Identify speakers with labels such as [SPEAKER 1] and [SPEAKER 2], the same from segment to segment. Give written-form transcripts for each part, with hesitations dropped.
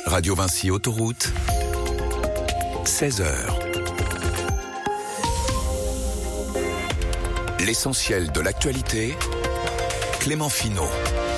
[SPEAKER 1] Radio Vinci Autoroute, 16h. L'essentiel de l'actualité, Clément Finot.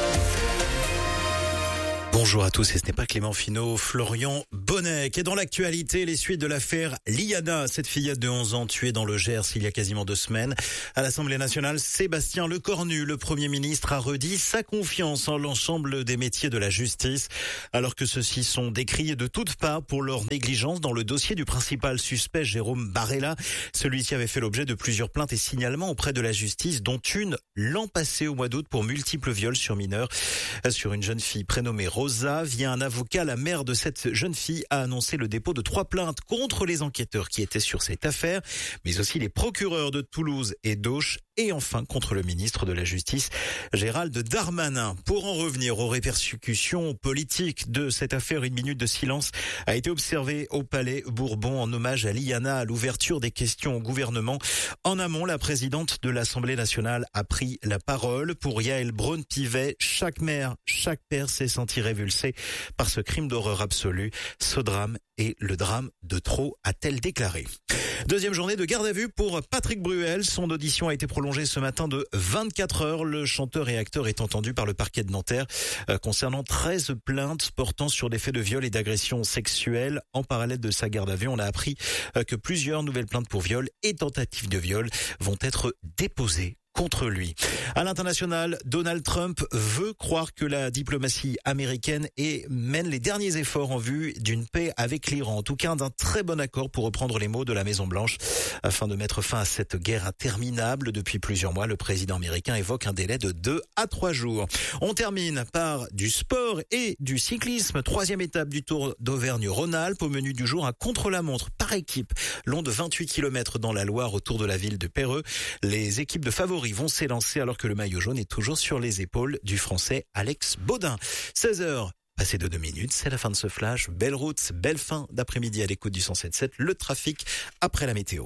[SPEAKER 2] Bonjour à tous, et ce n'est pas Clément Finot, Florian Bonnec. Et dans l'actualité, les suites de l'affaire Liana, cette fillette de 11 ans tuée dans le Gers il y a quasiment 2 semaines. À l'Assemblée nationale, Sébastien Lecornu, le Premier ministre, a redit sa confiance en l'ensemble des métiers de la justice, alors que ceux-ci sont décriés de toutes parts pour leur négligence dans le dossier du principal suspect Jérôme Barella. Celui-ci avait fait l'objet de plusieurs plaintes et signalements auprès de la justice, dont une l'an passé au mois d'août pour multiples viols sur mineurs sur une jeune fille prénommée Rosa. Via un avocat, la mère de cette jeune fille a annoncé le dépôt de 3 plaintes contre les enquêteurs qui étaient sur cette affaire, mais aussi les procureurs de Toulouse et d'Auch, et enfin contre le ministre de la Justice, Gérald Darmanin. Pour en revenir aux répercussions politiques de cette affaire, une minute de silence a été observée au Palais Bourbon en hommage à Liana à l'ouverture des questions au gouvernement. En amont, la présidente de l'Assemblée nationale a pris la parole. Pour Yaël Braun-Pivet, chaque mère, chaque père s'est senti révulsé par ce crime d'horreur absolu. Ce drame est le drame de trop, a-t-elle déclaré. Deuxième journée de garde à vue pour Patrick Bruel. Son audition a été prolongée ce matin de 24 heures. Le chanteur et acteur est entendu par le parquet de Nanterre concernant 13 plaintes portant sur des faits de viol et d'agression sexuelle. En parallèle de sa garde à vue, on a appris que plusieurs nouvelles plaintes pour viol et tentatives de viol vont être déposées contre lui. À l'international, Donald Trump veut croire que la diplomatie américaine mène les derniers efforts en vue d'une paix avec l'Iran, en tout cas d'un très bon accord pour reprendre les mots de la Maison-Blanche. Afin de mettre fin à cette guerre interminable depuis plusieurs mois, le président américain évoque un délai de 2 à 3 jours. On termine par du sport et du cyclisme. 3e étape du Tour d'Auvergne-Rhône-Alpes. Au menu du jour, un contre-la-montre par équipe, long de 28 km dans la Loire autour de la ville de Perreux. Les équipes de favoris vont s'élancer alors que le maillot jaune est toujours sur les épaules du Français Alex Baudin. 16h. Passé de 2 minutes, c'est la fin de ce flash. Belle route, belle fin d'après-midi à l'écoute du 107.7. Le trafic après la météo.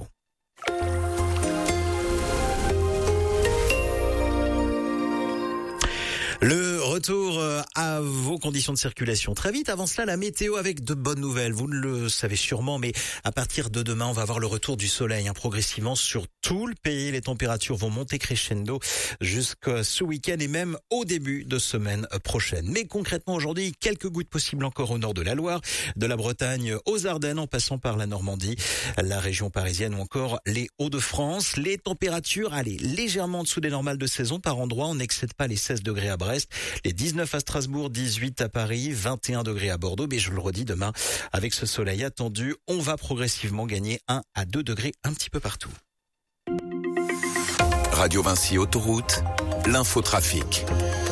[SPEAKER 2] Le retour à vos conditions de circulation très vite. Avant cela, la météo avec de bonnes nouvelles. Vous le savez sûrement, mais à partir de demain, on va avoir le retour du soleil progressivement sur tout le pays. Les températures vont monter crescendo jusqu'à ce week-end et même au début de semaine prochaine. Mais concrètement, aujourd'hui, quelques gouttes possibles encore au nord de la Loire, de la Bretagne aux Ardennes, en passant par la Normandie, la région parisienne ou encore les Hauts-de-France. Les températures, légèrement en dessous des normales de saison par endroit. On n'excède pas les 16 degrés à Brest, les 19 à Strasbourg, 18 à Paris, 21 degrés à Bordeaux. Mais je le redis, demain, avec ce soleil attendu, on va progressivement gagner 1 à 2 degrés un petit peu partout.
[SPEAKER 1] Radio Vinci Autoroute, l'infotrafic.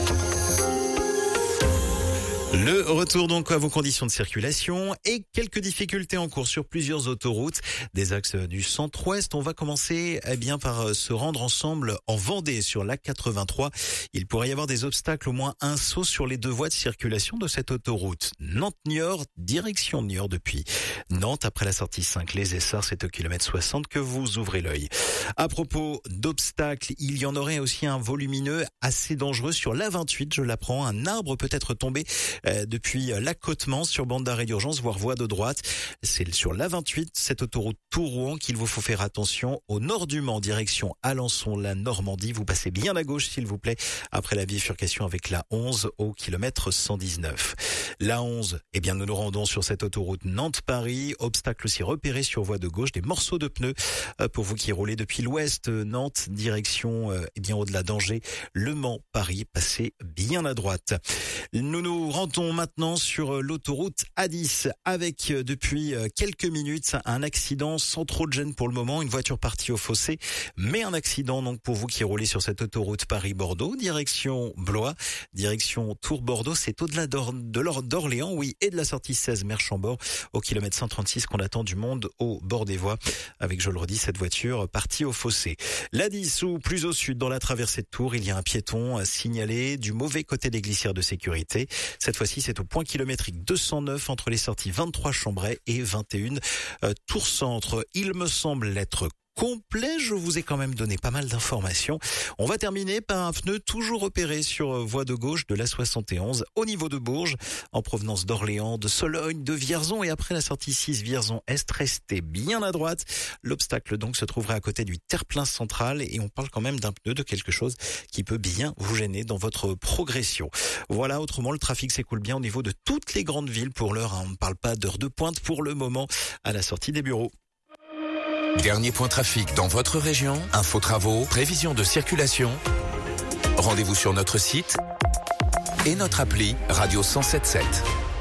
[SPEAKER 2] Le retour donc à vos conditions de circulation et quelques difficultés en cours sur plusieurs autoroutes des axes du centre-ouest. On va commencer par se rendre ensemble en Vendée sur l'A83. Il pourrait y avoir des obstacles, au moins un saut sur les 2 voies de circulation de cette autoroute. Nantes-Niort, direction Niort depuis Nantes. Après la sortie 5, les Essarts, c'est au kilomètre 60 que vous ouvrez l'œil. À propos d'obstacles, il y en aurait aussi un volumineux assez dangereux sur l'A28, je l'apprends. Un arbre peut être tombé depuis l'accotement sur bande d'arrêt d'urgence, voire voie de droite. C'est sur l'A28, cette autoroute Tours-Rouen, qu'il vous faut faire attention. Au nord du Mans, direction Alençon, la Normandie. Vous passez bien à gauche, s'il vous plaît, après la bifurcation avec la 11 au kilomètre 119. La 11, nous nous rendons sur cette autoroute Nantes-Paris. Obstacle aussi repéré sur voie de gauche, des morceaux de pneus pour vous qui roulez depuis l'ouest, Nantes, direction au-delà d'Angers, Le Mans-Paris. Passez bien à droite. Nous nous rendons maintenant sur l'autoroute A10 avec depuis quelques minutes un accident sans trop de gêne pour le moment. Une voiture partie au fossé, mais un accident donc pour vous qui roulez sur cette autoroute Paris-Bordeaux, direction Blois, direction Tours-Bordeaux. C'est au-delà d'Orléans, oui, et de la sortie 16 Merchambord au kilomètre 136 qu'on attend du monde au bord des voies avec, je le redis, cette voiture partie au fossé. L'A10 ou plus au sud dans la traversée de Tours, il y a un piéton signalé du mauvais côté des glissières de sécurité. Cette fois-ci, c'est au point kilométrique 209 entre les sorties 23 Chambray et 21 Tours Centre. Il me semble être complet. Je vous ai quand même donné pas mal d'informations. On va terminer par un pneu toujours repéré sur voie de gauche de la 71 au niveau de Bourges, en provenance d'Orléans, de Sologne, de Vierzon, et après la sortie 6 Vierzon-Est, restez bien à droite. L'obstacle donc se trouverait à côté du terre-plein central, et on parle quand même d'un pneu, de quelque chose qui peut bien vous gêner dans votre progression. Voilà, autrement le trafic s'écoule bien au niveau de toutes les grandes villes pour l'heure. On ne parle pas d'heure de pointe pour le moment à la sortie des bureaux.
[SPEAKER 1] Dernier point trafic dans votre région, infos travaux, prévision de circulation. Rendez-vous sur notre site et notre appli Radio 107.7.